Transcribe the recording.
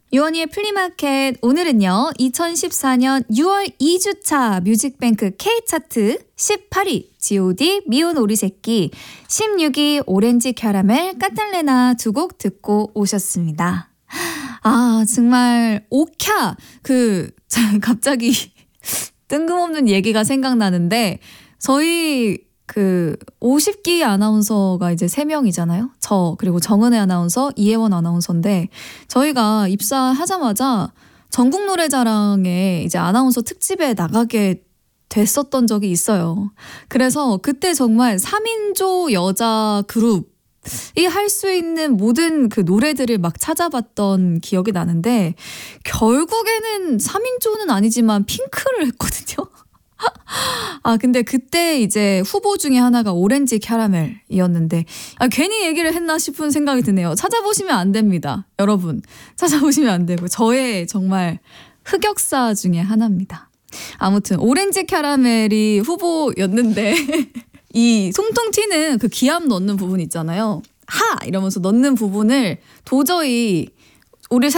유원이의 플리마켓 오늘은요 2014년 6월 2주차 뮤직뱅크 K차트 18위 G.O.D 미혼 오리새끼 16위 오렌지 캐러멜 까탈레나 두 곡 듣고 오셨습니다. 아 정말 오캬 갑자기 뜬금없는 얘기가 생각나는데 저희 50기 아나운서가 이제 3명이잖아요. 저 그리고 정은혜 아나운서, 이혜원 아나운서인데 저희가 입사하자마자 전국 노래자랑에 이제 아나운서 특집에 나가게 됐었던 적이 있어요. 그래서 그때 정말 3인조 여자 그룹이 할 수 있는 모든 그 노래들을 막 찾아봤던 기억이 나는데 결국에는 3인조는 아니지만 핑크를 했거든요. 근데 그때 이제 후보 중에 하나가 오렌지 캐러멜이었는데 괜히 얘기를 했나 싶은 생각이 드네요. 찾아보시면 안 됩니다. 여러분 찾아보시면 안 되고 저의 정말 흑역사 중에 하나입니다. 아무튼 오렌지 캐러멜이 후보였는데 이 통통 튀는 그 기함 넣는 부분 있잖아요. 하! 이러면서 넣는 부분을 도저히 우리